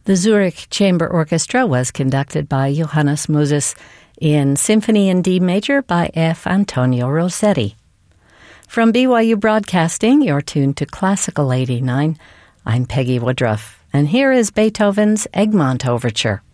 The Zurich Chamber Orchestra was conducted by Johannes Moses in Symphony in D Major by F. Antonio Rossetti. From BYU Broadcasting, you're tuned to Classical 89. I'm Peggy Woodruff, and here is Beethoven's Egmont Overture.